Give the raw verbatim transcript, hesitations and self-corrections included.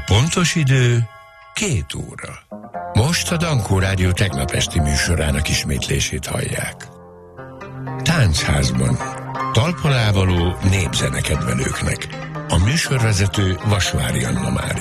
pontos idő két óra. Most a Dankó Rádió tegnap esti műsorának ismétlését hallják. Táncházban. Talpon ávaló népzenekedvelőknek. A műsorvezető Vasvári Anna Mária.